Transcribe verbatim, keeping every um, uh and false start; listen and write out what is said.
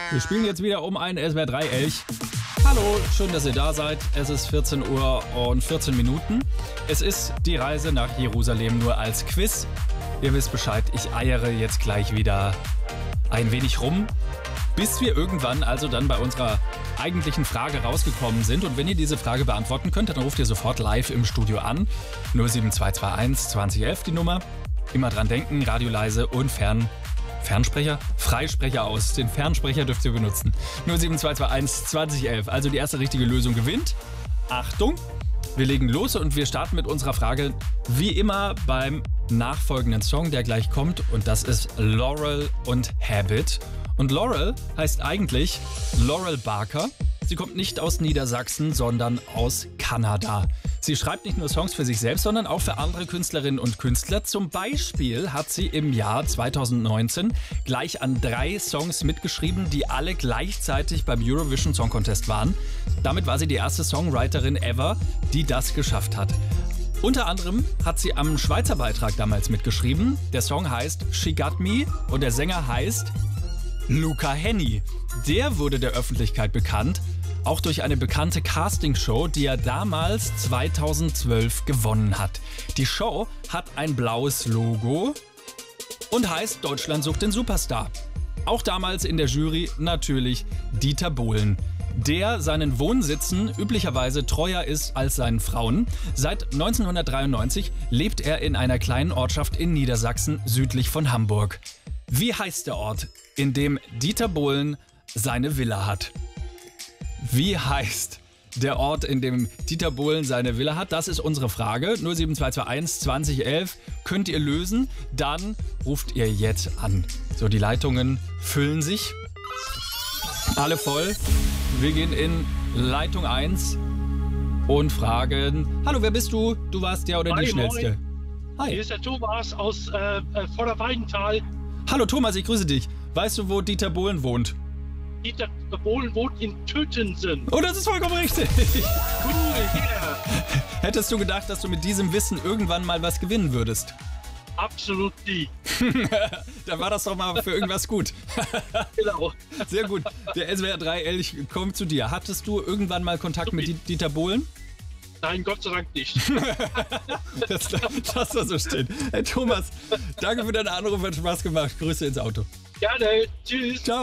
Wir spielen jetzt wieder um einen S W R drei Elch. Hallo, schön, dass ihr da seid. Es ist vierzehn Uhr und vierzehn Minuten. Es ist die Reise nach Jerusalem nur als Quiz. Ihr wisst Bescheid, ich eiere jetzt gleich wieder ein wenig rum, bis wir irgendwann also dann bei unserer eigentlichen Frage rausgekommen sind. Und wenn ihr diese Frage beantworten könnt, dann ruft ihr sofort live im Studio an. null sieben zwei zwei eins zwanzig elf die Nummer. Immer dran denken, Radio leise und fern... Fernsprecher? Freisprecher aus. Den Fernsprecher dürft ihr benutzen. null sieben zwei zwei eins zwanzig elf. Also die erste richtige Lösung gewinnt. Achtung, wir legen los und wir starten mit unserer Frage wie immer beim nachfolgenden Song, der gleich kommt. Und das ist Laurel und Habit. Und Laurel heißt eigentlich Laurel Barker. Sie kommt nicht aus Niedersachsen, sondern aus Kanada. Sie schreibt nicht nur Songs für sich selbst, sondern auch für andere Künstlerinnen und Künstler. Zum Beispiel hat sie im Jahr zweitausendneunzehn gleich an drei Songs mitgeschrieben, die alle gleichzeitig beim Eurovision Song Contest waren. Damit war sie die erste Songwriterin ever, die das geschafft hat. Unter anderem hat sie am Schweizer Beitrag damals mitgeschrieben. Der Song heißt She Got Me und der Sänger heißt Luca Hänni. Der wurde der Öffentlichkeit bekannt, auch durch eine bekannte Castingshow, die er damals zweitausendzwölf gewonnen hat. Die Show hat ein blaues Logo und heißt Deutschland sucht den Superstar. Auch damals in der Jury natürlich Dieter Bohlen, der seinen Wohnsitzen üblicherweise treuer ist als seinen Frauen. Seit neunzehnhundertdreiundneunzig lebt er in einer kleinen Ortschaft in Niedersachsen südlich von Hamburg. Wie heißt der Ort, in dem Dieter Bohlen seine Villa hat? Wie heißt der Ort, in dem Dieter Bohlen seine Villa hat? Das ist unsere Frage. null sieben zwei zwei eins zwanzig elf. Könnt ihr lösen? Dann ruft ihr jetzt an. So, die Leitungen füllen sich. Alle voll. Wir gehen in Leitung eins und fragen: Hallo, wer bist du? Du warst der oder die Hi, Schnellste. Hi. Hier ist der Thomas aus äh, äh, Vorderweidenthal. Hallo Thomas, ich grüße dich. Weißt du, wo Dieter Bohlen wohnt? Dieter Bohlen wohnt in Tötensen. Oh, das ist vollkommen richtig. Cool, yeah. Hättest du gedacht, dass du mit diesem Wissen irgendwann mal was gewinnen würdest? Absolut nie. Dann war das doch mal für irgendwas gut. Genau. Sehr gut. Der S W R drei Elch kommt zu dir. Hattest du irgendwann mal Kontakt mit Dieter Bohlen? Nein, Gott sei Dank nicht. das, das soll so stehen. Hey Thomas, danke für deinen Anruf, hat Spaß gemacht. Grüße ins Auto. Gerne. Tschüss. Ciao.